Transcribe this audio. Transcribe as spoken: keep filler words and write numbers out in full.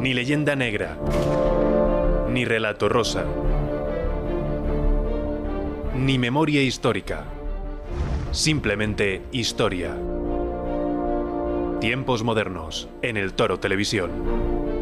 Ni leyenda negra, ni relato rosa, ni memoria histórica. Simplemente historia. Tiempos modernos en El Toro Televisión.